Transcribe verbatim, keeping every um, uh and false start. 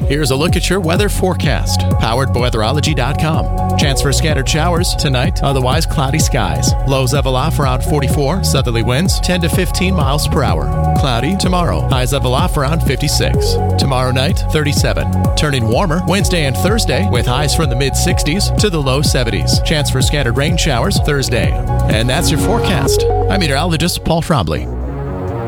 Here's a look at your weather forecast, powered by weatherology dot com. Chance for scattered showers tonight, otherwise cloudy skies. Lows level off around forty-four, southerly winds ten to fifteen miles per hour. Cloudy tomorrow, highs level off around fifty-six. Tomorrow night, thirty-seven. Turning warmer Wednesday and Thursday with highs from the mid sixties to the low seventies. Chance for scattered rain showers Thursday. And that's your forecast. I'm meteorologist Paul Trombley.